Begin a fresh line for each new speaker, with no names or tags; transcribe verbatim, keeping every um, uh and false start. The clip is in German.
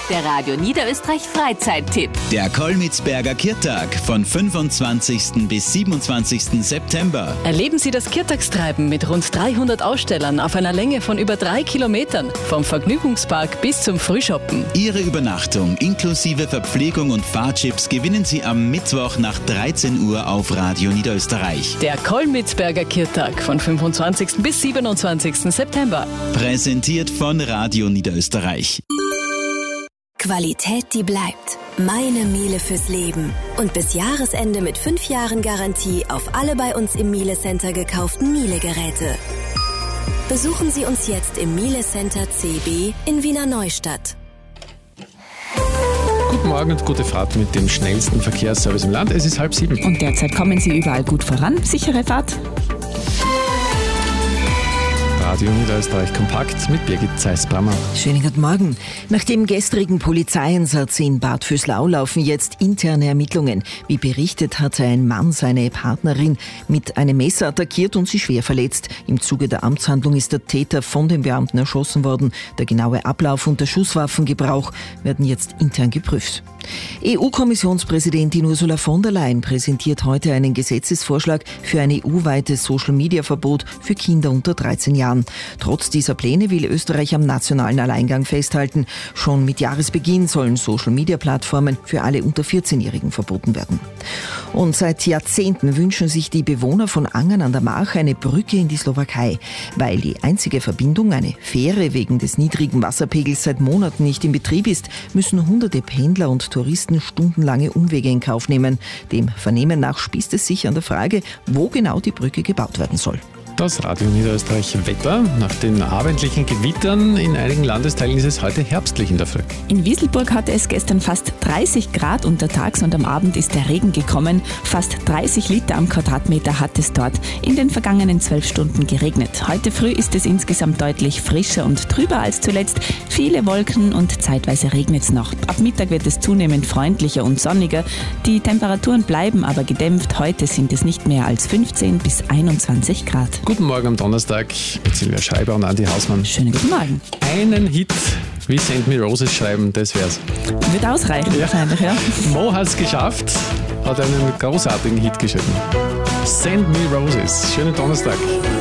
Der Radio Niederösterreich Freizeittipp.
Der Kollmitzberger Kirtag von fünfundzwanzigsten bis siebenundzwanzigsten September.
Erleben Sie das Kirtagstreiben mit rund dreihundert Ausstellern auf einer Länge von über drei Kilometern. Vom Vergnügungspark bis zum Frühshoppen.
Ihre Übernachtung inklusive Verpflegung und Fahrchips gewinnen Sie am Mittwoch nach dreizehn Uhr auf Radio Niederösterreich.
Der Kollmitzberger Kirtag von fünfundzwanzigsten bis siebenundzwanzigsten September.
Präsentiert von Radio Niederösterreich.
Qualität, die bleibt. Meine Miele fürs Leben. Und bis Jahresende mit fünf Jahren Garantie auf alle bei uns im Miele Center gekauften Miele-Geräte. Besuchen Sie uns jetzt im Miele Center C B in Wiener Neustadt.
Guten Morgen und gute Fahrt mit dem schnellsten Verkehrsservice im Land. Es ist halb sieben.
Und derzeit kommen Sie überall gut voran. Sichere Fahrt.
Radio Niederösterreich kompakt mit Birgit Zeiss-Brammer.
Schönen guten Morgen. Nach dem gestrigen Polizeieinsatz in Bad Vöslau laufen jetzt interne Ermittlungen. Wie berichtet, hatte ein Mann seine Partnerin mit einem Messer attackiert und sie schwer verletzt. Im Zuge der Amtshandlung ist der Täter von den Beamten erschossen worden. Der genaue Ablauf und der Schusswaffengebrauch werden jetzt intern geprüft. E U-Kommissionspräsidentin Ursula von der Leyen präsentiert heute einen Gesetzesvorschlag für ein E U-weites Social-Media-Verbot für Kinder unter dreizehn Jahren. Trotz dieser Pläne will Österreich am nationalen Alleingang festhalten. Schon mit Jahresbeginn sollen Social-Media-Plattformen für alle unter vierzehnjährigen verboten werden. Und seit Jahrzehnten wünschen sich die Bewohner von Angern an der Mach eine Brücke in die Slowakei. Weil die einzige Verbindung, eine Fähre, wegen des niedrigen Wasserpegels seit Monaten nicht in Betrieb ist, müssen hunderte Pendler und Touristen stundenlange Umwege in Kauf nehmen. Dem Vernehmen nach spießt es sich an der Frage, wo genau die Brücke gebaut werden soll.
Das Radio Niederösterreich Wetter. Nach den abendlichen Gewittern in einigen Landesteilen ist es heute herbstlich in der Früh.
In Wieselburg hatte es gestern fast dreißig Grad untertags und am Abend ist der Regen gekommen. Fast dreißig Liter am Quadratmeter hat es dort in den vergangenen zwölf Stunden geregnet. Heute früh ist es insgesamt deutlich frischer und trüber als zuletzt. Viele Wolken und zeitweise regnet es noch. Ab Mittag wird es zunehmend freundlicher und sonniger. Die Temperaturen bleiben aber gedämpft. Heute sind es nicht mehr als fünfzehn bis einundzwanzig Grad.
Guten Morgen am Donnerstag mit Silvia Schreiber und Andi Hausmann.
Schönen guten Morgen.
Einen Hit wie Send Me Roses schreiben, das wär's.
Wird ausreichen
ja.
wahrscheinlich, ja.
Mo hat's geschafft, hat einen großartigen Hit geschrieben. Send Me Roses. Schönen Donnerstag.